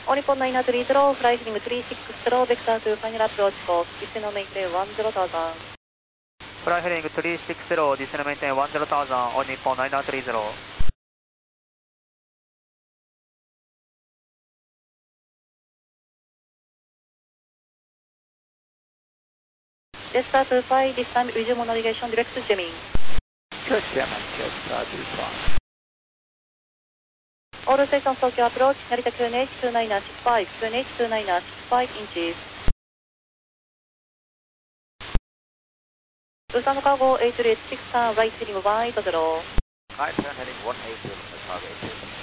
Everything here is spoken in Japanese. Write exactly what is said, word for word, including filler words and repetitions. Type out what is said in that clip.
オニポンナイナースリーゼロ、フライヘリングスリーシックスゼロ、ベクタートゥファイナルアプローチコース、ディスノメイテンワンゼロタウザン。 フライヘリングスリーシックスゼロ、ディスノメイテンワンゼロタウザン、オニポンナイナースリーゼロ。 ジェスタートゥファイ、this time resume navigation direct to Jamming. Good, German, Jetstar two five. All stations Tokyo approach, Narita Q N H two nine six five, Q N H two nine six five inches. Busan Cargo eight three eight six, turn right heading one eight zero. Right, turn heading one eight zero, cargo eight zero.